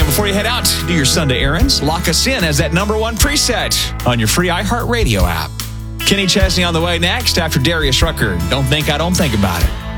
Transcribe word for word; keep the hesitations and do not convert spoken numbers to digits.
before you head out, do your Sunday errands. Lock us in as that number one preset on your free iHeartRadio app. Kenny Chesney on the way next after Darius Rucker. Don't think I don't think about it.